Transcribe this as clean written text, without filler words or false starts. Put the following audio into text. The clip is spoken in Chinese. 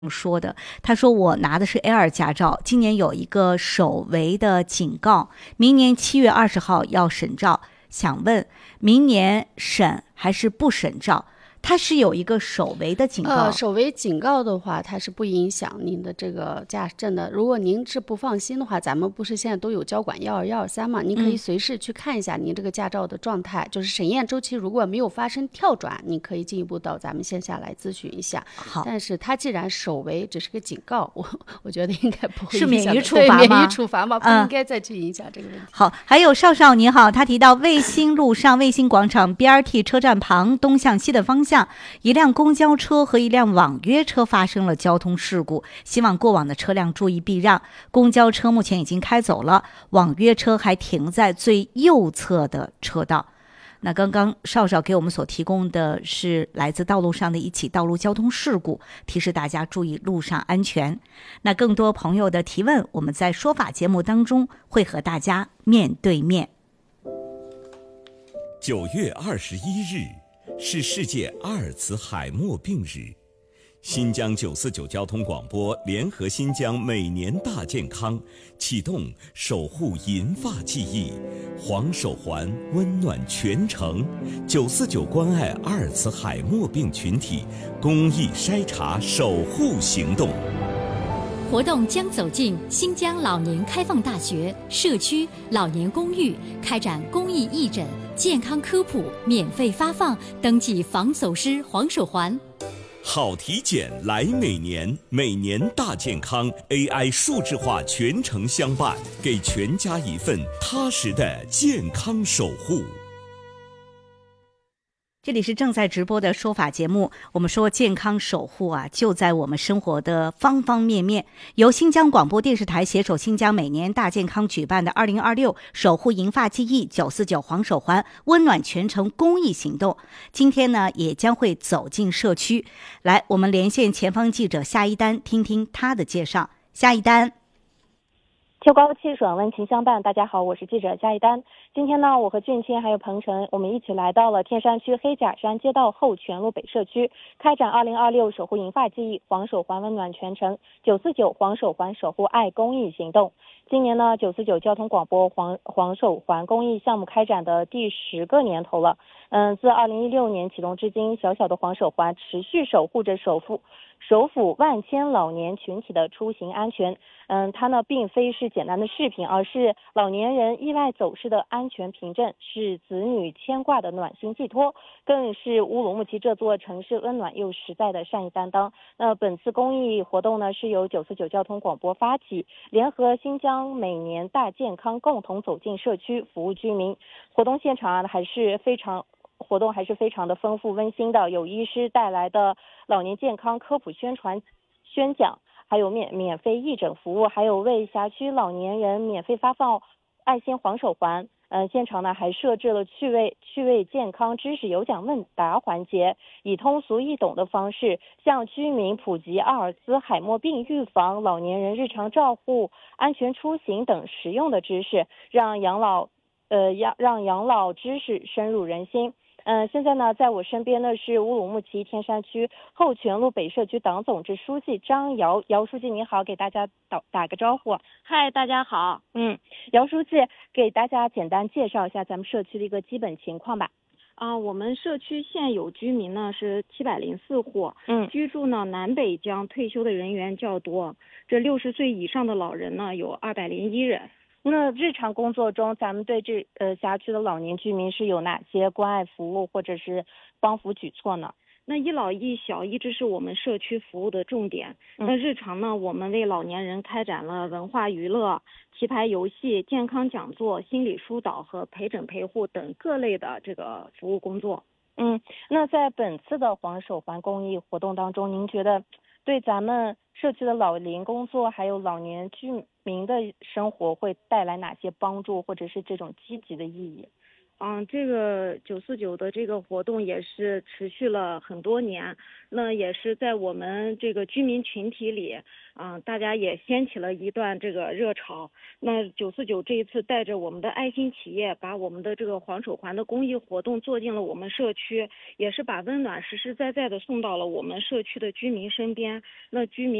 说的，他说我拿的是 A2 驾照，今年有一个首违的警告，明年7月20号要审照，想问明年审还是不审照？它是有一个首违的警告。 首违警告的话，它是不影响您的这个驾驶证的。如果您是不放心的话，咱们不是现在都有交管12123嘛？您可以随时去看一下您这个驾照的状态，就是审验周期如果没有发生跳转，你可以进一步到咱们线下来咨询一下。 好， 但是它既然首违只是个警告，我觉得应该不会是影响免于处罚吗？ 免于处罚嘛，不应该再去影响这个问题。 好，还有少少你好，他提到卫星路上卫星广场 BRT 车站旁东向西的方向，一辆公交车和一辆网约车发生了交通事故，希望过往的车辆注意避让。公交车目前已经开走了，网约车还停在最右侧的车道。那刚刚少少给我们所提供的是来自道路上的一起道路交通事故，提示大家注意路上安全。那更多朋友的提问，我们在说法节目当中会和大家面对面。 9月21日是世界阿尔茨海默病日。新疆949交通广播联合新疆每年大健康启动守护银发记忆，黄手环温暖全城，949关爱阿尔茨海默病群体公益筛查守护行动。 活动将走进新疆老年开放大学、社区、老年公寓，开展公益义诊、健康科普，免费发放登记防走失黄手环。 好体检来每年，每年大健康 AI 数字化全程相伴，给全家一份踏实的健康守护。 这里是正在直播的说法节目，我们说健康守护啊，就在我们生活的方方面面。由新疆广播电视台携手新疆每年大健康举办的2026守护银发记忆949黄手环温暖全城公益行动，今天呢也将会走进社区。来，我们连线前方记者夏一丹，听听他的介绍。夏一丹。 秋高气爽，温情相伴。大家好，我是记者夏一丹。今天呢，我和俊谦还有彭晨，我们一起来到了天山区黑甲山街道后泉路北社区，开展2026守护银发记忆黄手环温暖全城949黄手环守护爱公益行动。今年呢，949交通广播黄手环公益项目开展的第10个年头了。自2016年启动至今，小小的黄手环持续守护着首府万千老年群体的出行安全。它呢并非是简单的饰品，而是老年人意外走失的安全凭证，是子女牵挂的暖心寄托，更是乌鲁木齐这座城市温暖又实在的善意担当。本次公益活动呢是由949交通广播发起，联合新疆每年大健康共同走进社区服务居民。活动现场还是非常的丰富温馨的，有医师带来的老年健康科普宣讲，还有免费义诊服务，还有为辖区老年人免费发放爱心黄手环。现场呢还设置了趣味健康知识有奖问答环节，以通俗易懂的方式向居民普及阿尔茨海默病预防、老年人日常照护、安全出行等实用的知识，让养老知识深入人心。现在呢，在我身边的是乌鲁木齐天山区后泉路北社区党总支书记张瑶书记，你好，给大家打个招呼。 嗨，大家好。 姚书记给大家简单介绍一下咱们社区的一个基本情况吧。 我们社区现有居民呢是704户，居住呢南北疆退休的人员较多，这60岁以上的老人呢有201人。 那日常工作中，咱们对辖区的老年居民是有哪些关爱服务或者是帮扶举措呢？ 那一老一小一直是我们社区服务的重点。那日常呢，我们为老年人开展了文化娱乐、棋牌游戏、健康讲座、心理疏导和陪诊陪护等各类的这个服务工作。 那在本次的黄手环公益活动当中，您觉得对咱们社区的老龄工作还有老年居民的生活会带来哪些帮助或者是这种积极的意义？ 这个949的这个活动也是持续了很多年，那也是在我们这个居民群体里，大家也掀起了一段这个热潮。那949这一次带着我们的爱心企业，把我们的这个黄手环的公益活动做进了我们社区，也是把温暖实实在在的送到了我们社区的居民身边。那居民